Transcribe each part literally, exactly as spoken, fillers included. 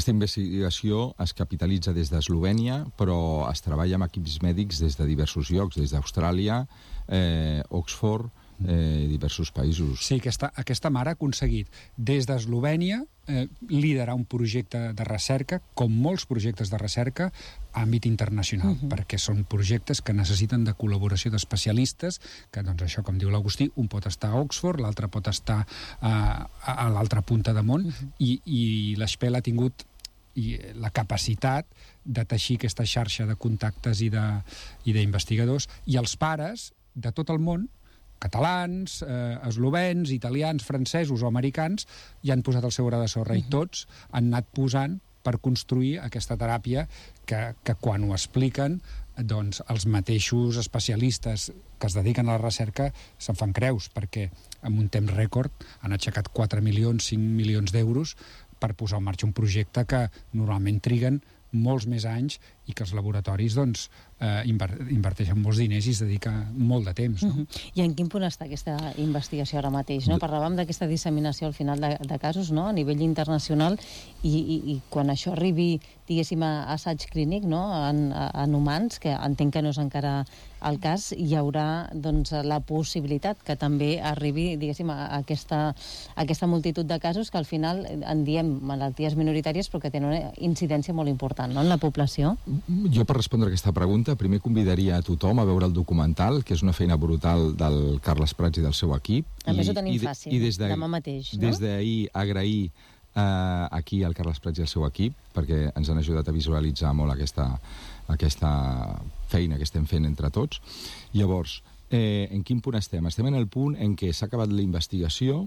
Aquesta investigació es capitalitza des d'Eslovènia, però es treballa amb equips mèdics des de diversos llocs, des d'Austràlia, eh, Oxford, eh, diversos països. Sí, aquesta, aquesta mare ha aconseguit des d'Eslovènia eh, liderar un projecte de recerca, com molts projectes de recerca, a àmbit internacional, uh-huh. perquè són projectes que necessiten de col·laboració d'especialistes, que doncs això, com diu l'Agustí, un pot estar a Oxford, l'altre pot estar a, a l'altra punta de món, uh-huh. i, i l'Espel ha tingut i la capacitat de teixir aquesta xarxa de contactes i d'investigadors, i els pares de tot el món, catalans, eh, eslovens, italians, francesos o americans, hi han posat el seu gra de sorra, uh-huh. i tots han anat posant per construir aquesta teràpia que, que quan ho expliquen, doncs els mateixos especialistes que es dediquen a la recerca se'n fan creus, perquè en un temps rècord han aixecat quatre milions, cinc milions d'euros per posar en marxa un projecte que normalment triguen molts més anys i que els laboratoris doncs, eh, inverteixen molts diners i es dedica molt de temps. No? Uh-huh. I en quin punt està aquesta investigació ara mateix? No? Parlàvem d'aquesta disseminació al final de, de casos, no? A nivell internacional, i, i, i quan això arribi, diguéssim, a assaig clínic, no? en, en humans, que entenc que no és encara el cas, hi haurà doncs, la possibilitat que també arribi, diguéssim, a aquesta, a aquesta multitud de casos que al final en diem malalties minoritàries però que tenen una incidència molt important, no? En la població. Jo, per respondre a aquesta pregunta, primer convidaria a tothom a veure el documental, que és una feina brutal del Carles Prats i del seu equip. A més ho tenim i, fàcil, i des de, demà mateix, no? Des d'ahir agrair eh, aquí al Carles Prats i al seu equip, perquè ens han ajudat a visualitzar molt aquesta, aquesta feina que estem fent entre tots. Llavors, eh, en quin punt estem? Estem en el punt en què s'ha acabat la investigació,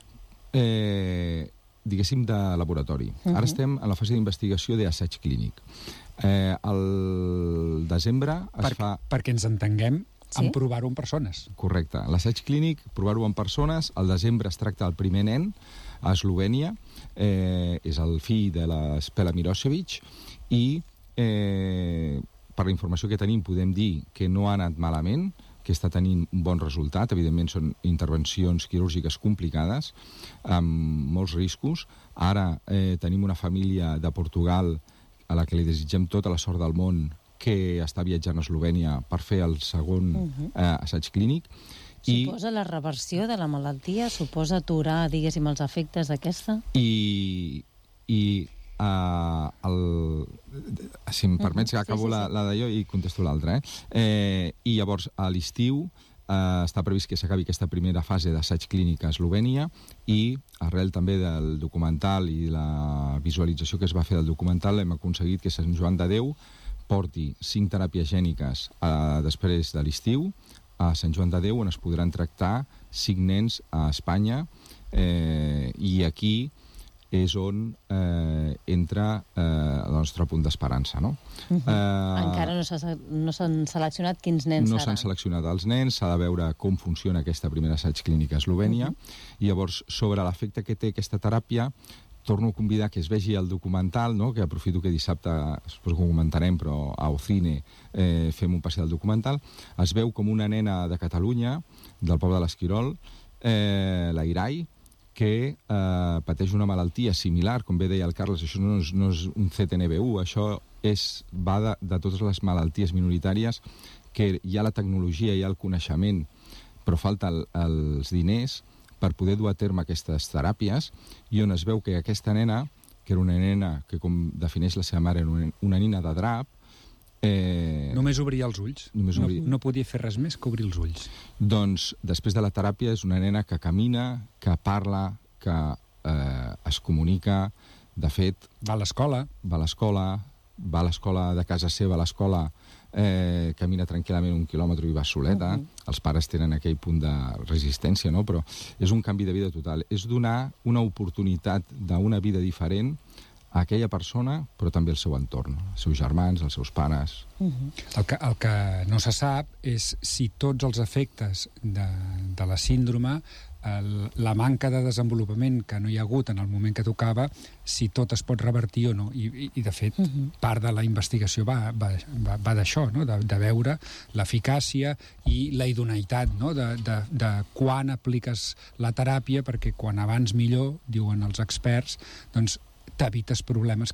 eh, diguéssim, de laboratori. Uh-huh. Ara estem en la fase d'investigació d'assaig clínic. Eh, el desembre es per, fa... Perquè ens entenguem sí? en provar-ho en persones. Correcte. L'assaig clínic, provar-ho en persones, al desembre es tracta el primer nen a Eslovènia, eh, és el fill de l'Espela Mirosevic, i eh, per la informació que tenim podem dir que no ha anat malament, que està tenint un bon resultat. Evidentment són intervencions quirúrgiques complicades, amb molts riscos. Ara eh, tenim una família de Portugal a la que li desitgem tota la sort del món, que està viatjant a Eslovènia per fer el segon uh-huh. eh, assaig clínic. Suposa I, la reversió de la malaltia? Suposa aturar, diguéssim, els efectes d'aquesta? I... i Uh, el, si em permets que acabo sí, sí, sí. la, la d'allò i contesto l'altra, eh? Eh, i llavors a l'estiu eh, està previst que s'acabi aquesta primera fase d'assaig clínic a Eslovènia, i arrel també del documental i la visualització que es va fer del documental hem aconseguit que Sant Joan de Déu porti cinc teràpies gèniques eh, després de l'estiu a Sant Joan de Déu, on es podran tractar cinc nens a Espanya, eh, i aquí és on eh, entra eh, el nostre punt d'esperança, no? Uh-huh. eh, Encara no s'han no seleccionat quins nens no seran. No s'han seleccionat els nens, s'ha de veure com funciona aquesta primera assaig clínica a Eslovènia, uh-huh. i llavors, sobre l'efecte que té aquesta teràpia, torno a convidar que es vegi el documental, no? Que aprofito que dissabte, suposo que ho comentarem, però a Ocine eh, fem un passeig del documental. Es veu com una nena de Catalunya, del poble de l'Esquirol, eh, la Irai, que eh, pateix una malaltia similar, com bé deia el Carles, això no és, no és un C T N B U, això és, va de, de totes les malalties minoritàries, que hi ha la tecnologia, hi ha el coneixement, però falta el, els diners per poder dur a terme aquestes teràpies, i on es veu que aquesta nena, que era una nena que, com defineix la seva mare, era una, una nina de drap, Eh, només obria els ulls. Només no, obria... no podia fer res més que obrir els ulls. Doncs, després de la teràpia, és una nena que camina, que parla, que eh, es comunica. De fet... Va a l'escola. Va a l'escola, va a l'escola de casa seva, a l'escola, eh, camina tranquil·lament un quilòmetre i va soleta. Uh-huh. Els pares tenen aquell punt de resistència, no? Però és un canvi de vida total. És donar una oportunitat d'una vida diferent a aquella persona, però també al seu entorn, els seus germans, els seus pares. Uh-huh. el, que, el que no se sap és si tots els efectes de, de la síndrome, el, la manca de desenvolupament que no hi ha hagut en el moment que tocava, si tot es pot revertir o no. I, i, i de fet, uh-huh. part de la investigació va, va, va, va d'això, no? de, de veure l'eficàcia i la idoneïtat, no? de, de, de quan apliques la teràpia, perquè quan abans millor, diuen els experts, doncs t'evites problemes